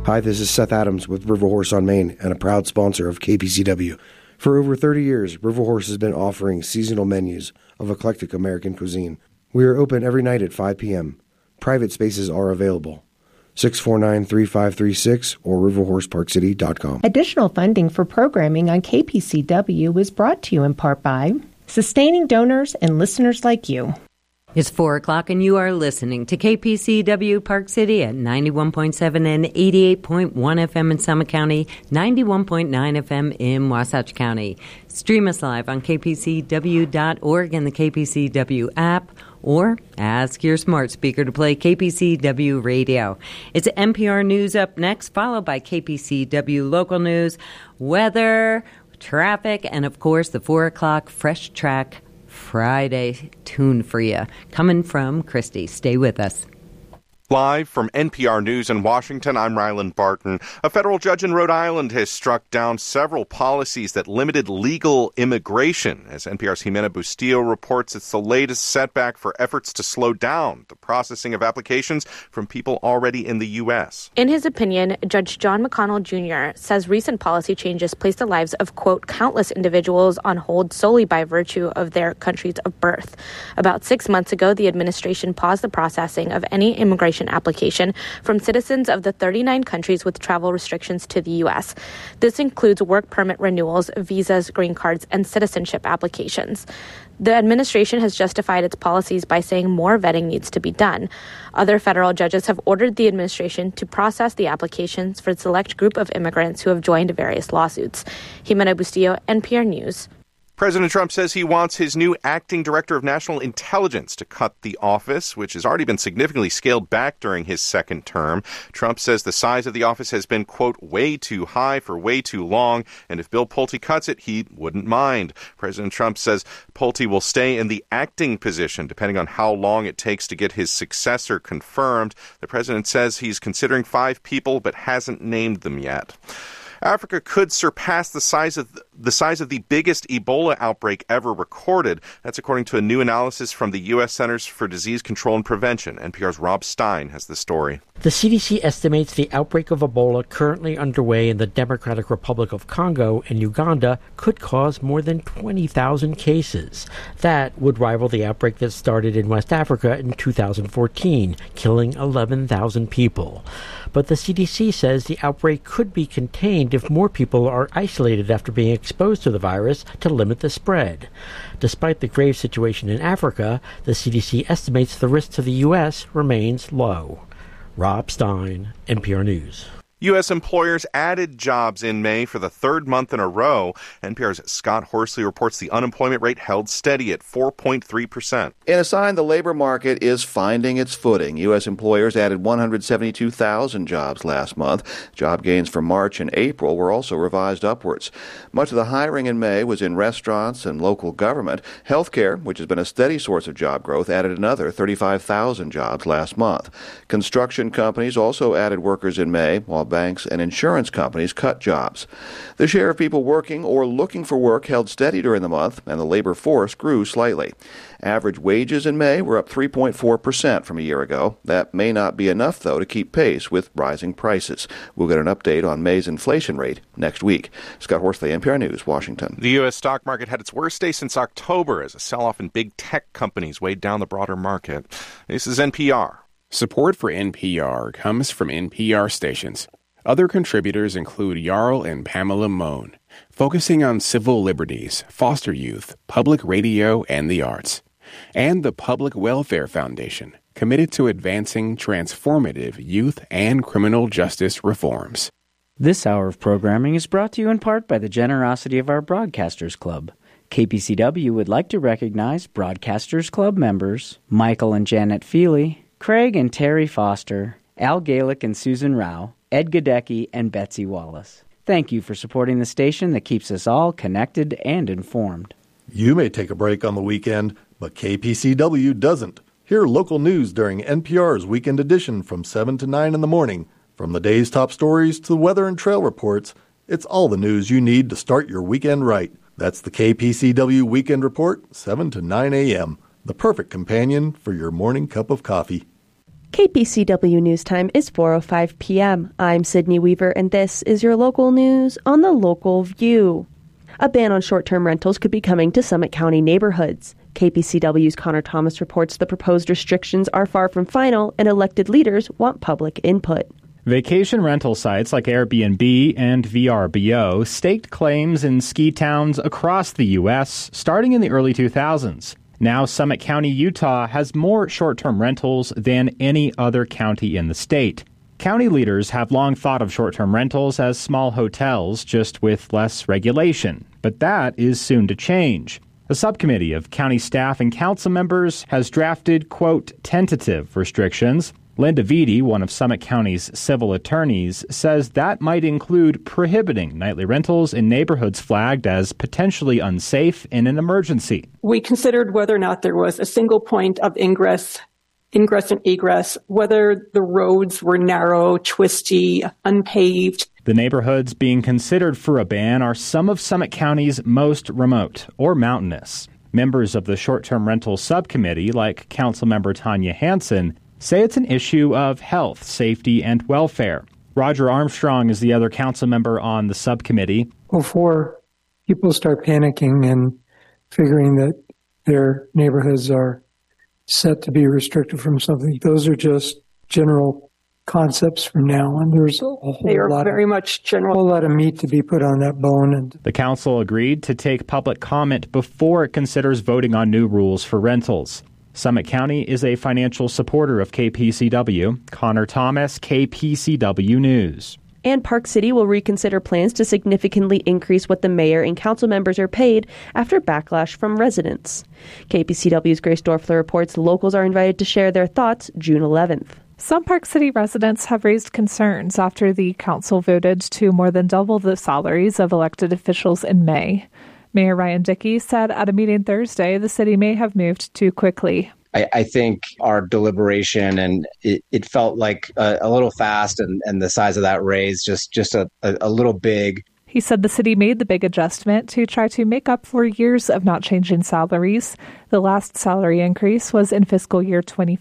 Hi, this is Seth Adams with River Horse on Main and a proud sponsor of KPCW. For over 30 years, River Horse has been offering seasonal menus of eclectic American cuisine. We are open every night at 5 p.m. Private spaces are available. 649-3536 or riverhorseparkcity.com. Additional funding for programming on KPCW is brought to you in part by sustaining donors and listeners like you. It's 4 o'clock and you are listening to KPCW Park City at 91.7 and 88.1 FM in Summit County, 91.9 FM in Wasatch County. Stream us live on kpcw.org and the KPCW app, or ask your smart speaker to play KPCW Radio. It's NPR News up next, followed by KPCW Local News, weather, traffic, and of course the 4 o'clock Fresh Track Friday tune for you, coming from Christy. Stay with us. Live from NPR News in Washington, I'm Ryland Barton. A federal judge in Rhode Island has struck down several policies that limited legal immigration. As NPR's Jimena Bustillo reports, it's the latest setback for efforts to slow down the processing of applications from people already in the U.S. In his opinion, Judge John McConnell Jr. says recent policy changes place the lives of, quote, countless individuals on hold solely by virtue of their countries of birth. About 6 months ago, the administration paused the processing of any immigration application from citizens of the 39 countries with travel restrictions to the U.S. This includes work permit renewals, visas, green cards, and citizenship applications. The administration has justified its policies by saying more vetting needs to be done. Other federal judges have ordered the administration to process the applications for a select group of immigrants who have joined various lawsuits. Jimena Bustillo, NPR News. President Trump says he wants his new acting director of national intelligence to cut the office, which has already been significantly scaled back during his second term. Trump says the size of the office has been, quote, way too high for way too long, and if Bill Pulte cuts it, he wouldn't mind. President Trump says Pulte will stay in the acting position, depending on how long it takes to get his successor confirmed. The president says he's considering 5 people, but hasn't named them yet. Africa could surpass the size of the biggest Ebola outbreak ever recorded. That's according to a new analysis from the U.S. Centers for Disease Control and Prevention. NPR's Rob Stein has the story. The CDC estimates the outbreak of Ebola currently underway in the Democratic Republic of Congo and Uganda could cause more than 20,000 cases. That would rival the outbreak that started in West Africa in 2014, killing 11,000 people. But the CDC says the outbreak could be contained if more people are isolated after being exposed to the virus to limit the spread. Despite the grave situation in Africa, the CDC estimates the risk to the U.S. remains low. Rob Stein, NPR News. U.S. employers added jobs in May for the third month in a row. NPR's Scott Horsley reports the unemployment rate held steady at 4.3%. In a sign the labor market is finding its footing, U.S. employers added 172,000 jobs last month. Job gains for March and April were also revised upwards. Much of the hiring in May was in restaurants and local government. Healthcare, which has been a steady source of job growth, added another 35,000 jobs last month. Construction companies also added workers in May, while banks and insurance companies cut jobs. The share of people working or looking for work held steady during the month, and the labor force grew slightly. Average wages in May were up 3.4% from a year ago. That may not be enough, though, to keep pace with rising prices. We'll get an update on May's inflation rate next week. Scott Horsley, NPR News, Washington. The U.S. stock market had its worst day since October as a sell-off in big tech companies weighed down the broader market. This is NPR. Support for NPR comes from NPR stations. Other contributors include Jarl and Pamela Mohn, focusing on civil liberties, foster youth, public radio, and the arts. And the Public Welfare Foundation, committed to advancing transformative youth and criminal justice reforms. This hour of programming is brought to you in part by the generosity of our Broadcasters Club. KPCW would like to recognize Broadcasters Club members Michael and Janet Feely, Craig and Terry Foster, Al Galick and Susan Rao, Ed Gadecki, and Betsy Wallace. Thank you for supporting the station that keeps us all connected and informed. You may take a break on the weekend, but KPCW doesn't. Hear local news during NPR's Weekend Edition from 7 to 9 in the morning. From the day's top stories to the weather and trail reports, it's all the news you need to start your weekend right. That's the KPCW Weekend Report, 7 to 9 a.m., the perfect companion for your morning cup of coffee. KPCW News Time is 4:05 p.m. I'm Sydney Weaver, and this is your local news on the Local View. A ban on short-term rentals could be coming to Summit County neighborhoods. KPCW's Connor Thomas reports the proposed restrictions are far from final, and elected leaders want public input. Vacation rental sites like Airbnb and VRBO staked claims in ski towns across the U.S. starting in the early 2000s. Now, Summit County, Utah has more short-term rentals than any other county in the state. County leaders have long thought of short-term rentals as small hotels, just with less regulation. But that is soon to change. A subcommittee of county staff and council members has drafted, quote, tentative restrictions. Linda Vitti, one of Summit County's civil attorneys, says that might include prohibiting nightly rentals in neighborhoods flagged as potentially unsafe in an emergency. We considered whether or not there was a single point of ingress and egress, whether the roads were narrow, twisty, unpaved. The neighborhoods being considered for a ban are some of Summit County's most remote or mountainous. Members of the short-term rental subcommittee, like Councilmember Tanya Hansen, say it's an issue of health, safety, and welfare. Roger Armstrong is the other council member on the subcommittee. Before people start panicking and figuring that their neighborhoods are set to be restricted from something, those are just general concepts from now on. There's a whole lot of meat to be put on that bone. And the council agreed to take public comment before it considers voting on new rules for rentals. Summit County is a financial supporter of KPCW. Connor Thomas, KPCW News. And Park City will reconsider plans to significantly increase what the mayor and council members are paid after backlash from residents. KPCW's Grace Dorfler reports locals are invited to share their thoughts June 11th. Some Park City residents have raised concerns after the council voted to more than double the salaries of elected officials in May. Mayor Ryan Dickey said at a meeting Thursday the city may have moved too quickly. I think our deliberation and it felt like a little fast, and the size of that raise just a little big. He said the city made the big adjustment to try to make up for years of not changing salaries. The last salary increase was in fiscal year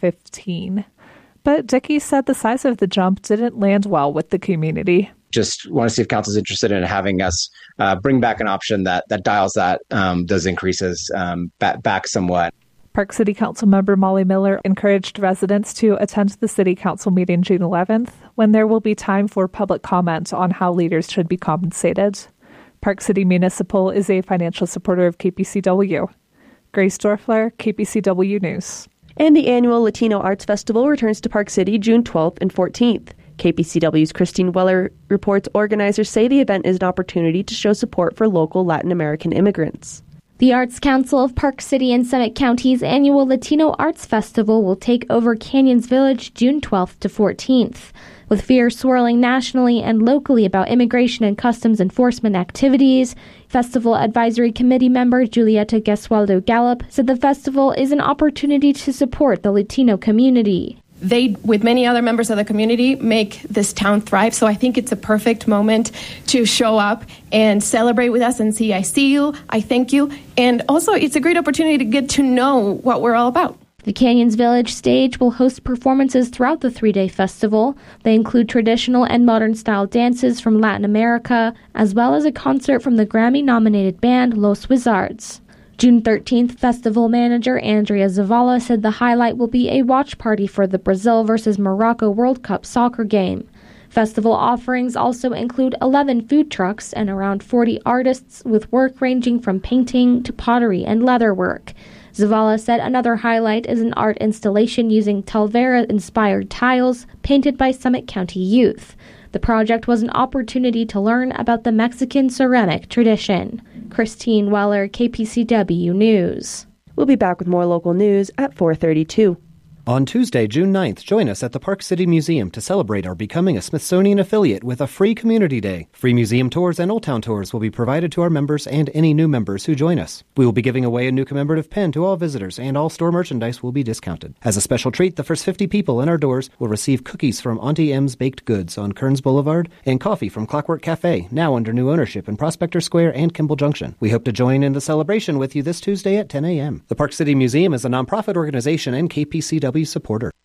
2015. But Dickey said the size of the jump didn't land well with the community. Just want to see if council's interested in having us bring back an option that dials those increases back somewhat. Park City Council member Molly Miller encouraged residents to attend the City Council meeting June 11th, when there will be time for public comment on how leaders should be compensated. Park City Municipal is a financial supporter of KPCW. Grace Dorfler, KPCW News. And the annual Latino Arts Festival returns to Park City June 12th and 14th. KPCW's Christine Weller reports organizers say the event is an opportunity to show support for local Latin American immigrants. The Arts Council of Park City and Summit County's annual Latino Arts Festival will take over Canyons Village June 12th to 14th. With fear swirling nationally and locally about immigration and customs enforcement activities, Festival Advisory Committee member Julieta Gesualdo Gallup said the festival is an opportunity to support the Latino community. They, with many other members of the community, make this town thrive. So I think it's a perfect moment to show up and celebrate with us and see, I see you, I thank you. And also, it's a great opportunity to get to know what we're all about. The Canyons Village stage will host performances throughout the three-day festival. They include traditional and modern-style dances from Latin America, as well as a concert from the Grammy-nominated band Los Wizards. June 13th, festival manager Andrea Zavala said the highlight will be a watch party for the Brazil versus Morocco World Cup soccer game. Festival offerings also include 11 food trucks and around 40 artists with work ranging from painting to pottery and leatherwork. Zavala said another highlight is an art installation using Talvera-inspired tiles painted by Summit County youth. The project was an opportunity to learn about the Mexican ceramic tradition. Christine Weller, KPCW News. We'll be back with more local news at 4:32. On Tuesday, June 9th, join us at the Park City Museum to celebrate our becoming a Smithsonian affiliate with a free community day. Free museum tours and Old Town tours will be provided to our members and any new members who join us. We will be giving away a new commemorative pin to all visitors, and all store merchandise will be discounted. As a special treat, the first 50 people in our doors will receive cookies from Auntie M's Baked Goods on Kearns Boulevard and coffee from Clockwork Cafe, now under new ownership in Prospector Square and Kimball Junction. We hope to join in the celebration with you this Tuesday at 10 a.m. The Park City Museum is a nonprofit organization and KPCW supporter.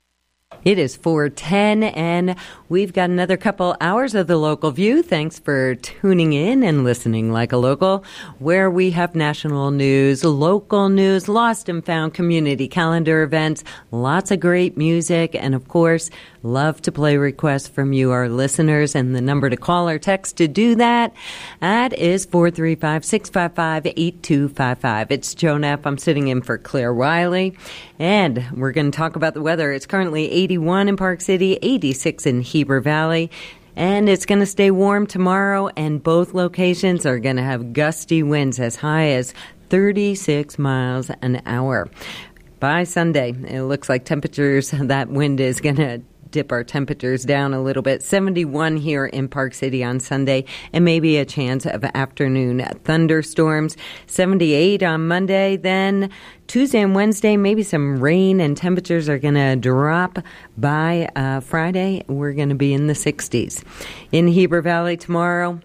It is 4:10, and we've got another couple hours of the Local View. Thanks for tuning in and listening like a local, where we have national news, local news, lost and found, community calendar events, lots of great music, and of course, love to play requests from you, our listeners. And the number to call or text to do that is 435-655-8255. It's Joan F. I'm sitting in for Claire Wiley, and we're going to talk about the weather. It's currently 81 in Park City, 86 in Heber Valley, and it's going to stay warm tomorrow, and both locations are going to have gusty winds as high as 36 miles an hour. By Sunday, it looks like temperatures, that wind is going to dip our temperatures down a little bit. 71 here in Park City on Sunday, and maybe a chance of afternoon thunderstorms. 78 on Monday. Then Tuesday and Wednesday, maybe some rain, and temperatures are going to drop. By Friday, we're going to be in the 60s. In Heber Valley tomorrow,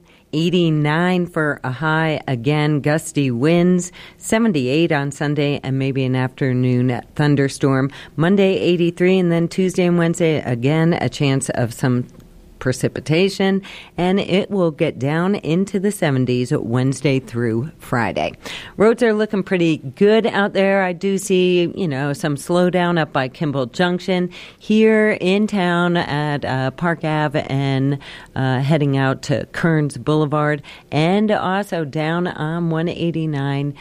89 for a high, again, gusty winds. 78 on Sunday, and maybe an afternoon thunderstorm. Monday, 83, and then Tuesday and Wednesday, again, a chance of some precipitation, and it will get down into the 70s Wednesday through Friday. Roads are looking pretty good out there. I do see, some slowdown up by Kimball Junction, here in town at Park Ave, and heading out to Kearns Boulevard, and also down on 189,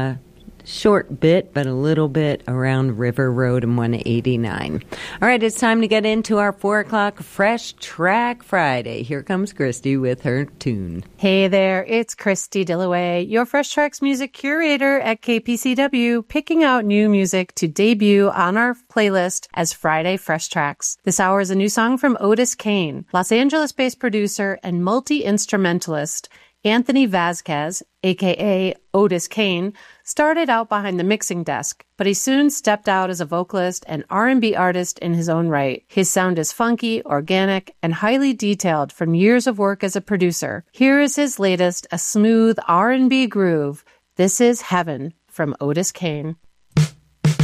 short bit, but a little bit around River Road and 189. All right, it's time to get into our 4 o'clock Fresh Track Friday. Here comes Christy with her tune. Hey there, it's Christy Dillaway, your Fresh Tracks music curator at KPCW, picking out new music to debut on our playlist as Friday Fresh Tracks. This hour is a new song from Otis Kane, Los Angeles-based producer and multi-instrumentalist. Anthony Vasquez, a.k.a. Otis Kane, started out behind the mixing desk, but he soon stepped out as a vocalist and R&B artist in his own right. His sound is funky, organic, and highly detailed from years of work as a producer. Here is his latest, a smooth R&B groove. This is Heaven from Otis Kane.